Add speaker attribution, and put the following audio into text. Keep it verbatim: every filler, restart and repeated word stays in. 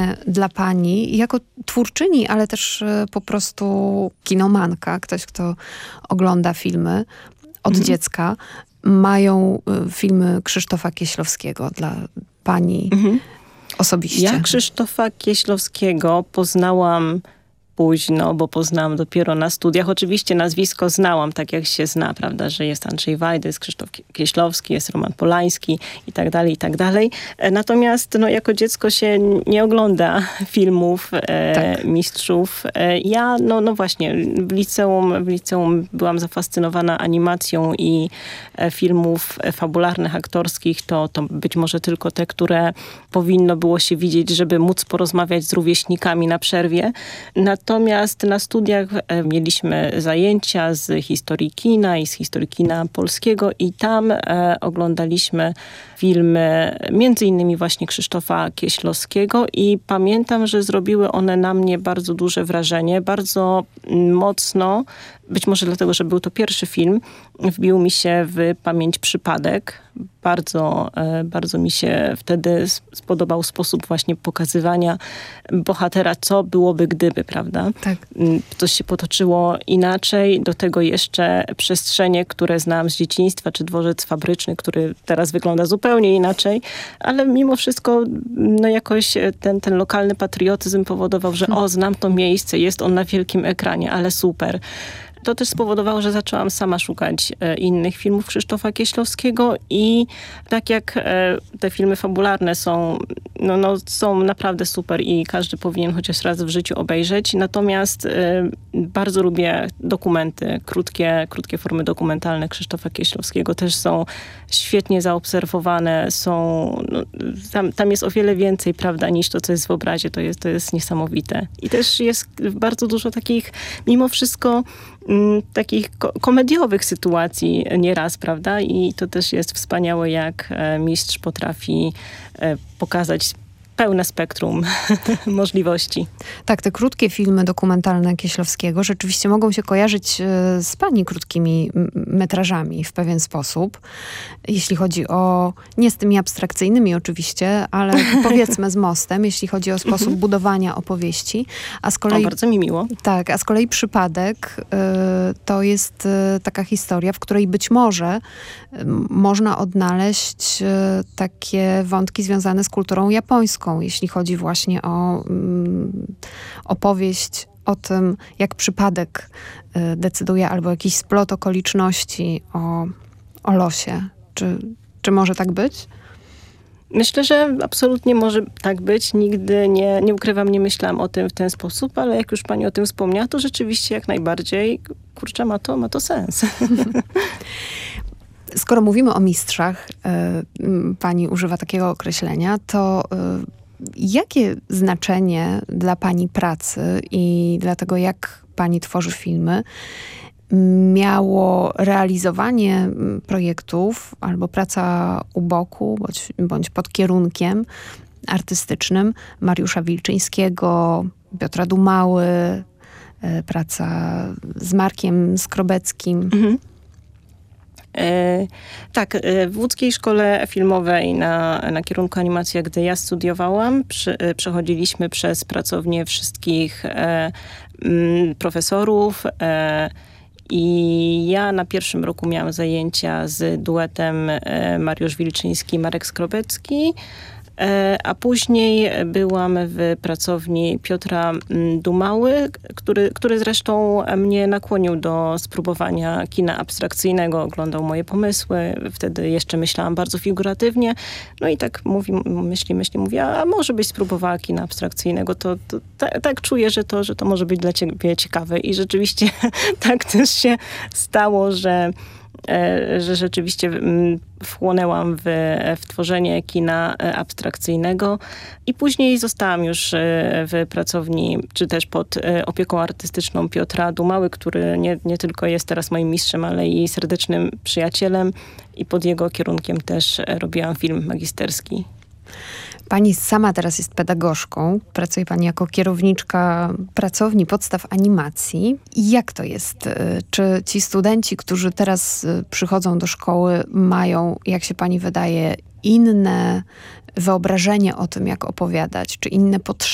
Speaker 1: znaczenie dla pani jako twórczyni, ale też po prostu kinomanka, ktoś, kto ogląda filmy od mhm. dziecka, mają filmy Krzysztofa Kieślowskiego dla pani mhm. osobiście?
Speaker 2: Ja Krzysztofa Kieślowskiego poznałam późno, bo poznałam dopiero na studiach. Oczywiście nazwisko znałam, tak jak się zna, prawda, że jest Andrzej Wajda, jest Krzysztof Kieślowski, jest Roman Polański i tak dalej, i tak dalej. Natomiast no, jako dziecko się nie ogląda filmów e, tak. mistrzów. E, ja, no, no właśnie, w liceum, w liceum byłam zafascynowana animacją i e, filmów fabularnych, aktorskich, to, to być może tylko te, które powinno było się widzieć, żeby móc porozmawiać z rówieśnikami na przerwie. Na Natomiast na studiach mieliśmy zajęcia z historii kina i z historii kina polskiego i tam e, oglądaliśmy filmy między innymi właśnie Krzysztofa Kieślowskiego i pamiętam, że zrobiły one na mnie bardzo duże wrażenie, bardzo mocno, być może dlatego, że był to pierwszy film, wbił mi się w pamięć Przypadek. Bardzo, bardzo mi się wtedy spodobał sposób właśnie pokazywania bohatera, co byłoby gdyby, prawda?
Speaker 1: Tak.
Speaker 2: Coś się potoczyło inaczej, do tego jeszcze przestrzenie, które znam z dzieciństwa, czy dworzec fabryczny, który teraz wygląda zupełnie inaczej, ale mimo wszystko no jakoś ten, ten lokalny patriotyzm powodował, że o, znam to miejsce, jest on na wielkim ekranie, ale super. To też spowodowało, że zaczęłam sama szukać e, innych filmów Krzysztofa Kieślowskiego i tak jak e, te filmy fabularne są, no, no, są naprawdę super i każdy powinien chociaż raz w życiu obejrzeć. Natomiast e, bardzo lubię dokumenty, krótkie, krótkie formy dokumentalne Krzysztofa Kieślowskiego. Też są świetnie zaobserwowane, są, no, tam, tam jest o wiele więcej, prawda, niż to, co jest w obrazie. To jest, to jest niesamowite. I też jest bardzo dużo takich, mimo wszystko, takich ko- komediowych sytuacji nieraz, prawda? I to też jest wspaniałe, jak e, mistrz potrafi e, pokazać pełne spektrum możliwości.
Speaker 1: Tak, te krótkie filmy dokumentalne Kieślowskiego rzeczywiście mogą się kojarzyć z pani krótkimi metrażami w pewien sposób. Jeśli chodzi o, nie z tymi abstrakcyjnymi oczywiście, ale powiedzmy z mostem, jeśli chodzi o sposób mhm. budowania opowieści. A z kolei,
Speaker 2: o, bardzo mi miło.
Speaker 1: Tak, a z kolei Przypadek y, to jest y, taka historia, w której być może y, można odnaleźć y, takie wątki związane z kulturą japońską, jeśli chodzi właśnie o mm, opowieść o tym, jak przypadek y, decyduje, albo jakiś splot okoliczności o, o losie. Czy, czy może tak być?
Speaker 2: Myślę, że absolutnie może tak być. Nigdy nie, nie ukrywam, nie myślałam o tym w ten sposób, ale jak już pani o tym wspomniała, to rzeczywiście jak najbardziej, kurczę, ma to, ma to sens.
Speaker 1: Skoro mówimy o mistrzach, y, pani używa takiego określenia, to y, jakie znaczenie dla pani pracy i dla tego, jak pani tworzy filmy, miało realizowanie projektów albo praca u boku, bądź, bądź pod kierunkiem artystycznym Mariusza Wilczyńskiego, Piotra Dumały, y, praca z Markiem Skrobeckim? Mhm.
Speaker 2: E, tak, w łódzkiej szkole filmowej na, na kierunku animacja, gdy ja studiowałam, przy, przechodziliśmy przez pracownię wszystkich e, m, profesorów e, i ja na pierwszym roku miałam zajęcia z duetem e, Mariusz Wilczyński, Marek Skrobecki. A później byłam w pracowni Piotra Dumały, który, który zresztą mnie nakłonił do spróbowania kina abstrakcyjnego. Oglądał moje pomysły. Wtedy jeszcze myślałam bardzo figuratywnie. No i tak mówi, myśli, myśli, mówi, a może byś spróbowała kina abstrakcyjnego. To, to tak, tak czuję, że to, że to może być dla ciebie ciekawe. I rzeczywiście tak też się stało, że że rzeczywiście wchłonęłam w, w tworzenie kina abstrakcyjnego i później zostałam już w pracowni, czy też pod opieką artystyczną Piotra Dumały, który nie, nie tylko jest teraz moim mistrzem, ale i serdecznym przyjacielem i pod jego kierunkiem też robiłam film magisterski.
Speaker 1: Pani sama teraz jest pedagogzką. Pracuje pani jako kierowniczka pracowni podstaw animacji. I jak to jest? Czy ci studenci, którzy teraz przychodzą do szkoły, mają, jak się pani wydaje, inne wyobrażenie o tym, jak opowiadać, czy inne potrzeby